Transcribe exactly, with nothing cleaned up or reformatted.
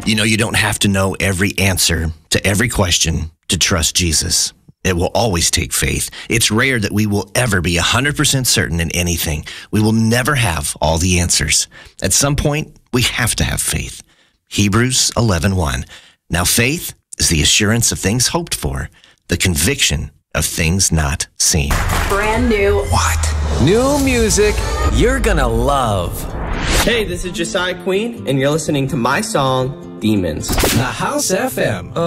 You know, you don't have to know every answer to every question to trust Jesus. It will always take faith. It's rare that we will ever be one hundred percent certain in anything. We will never have all the answers. At some point, we have to have faith. Hebrews eleven one. Now faith is the assurance of things hoped for, the conviction of things not seen. Brand new. What? New music you're gonna love. Hey, this is Josiah Queen, and you're listening to my song, Demons. The House F M.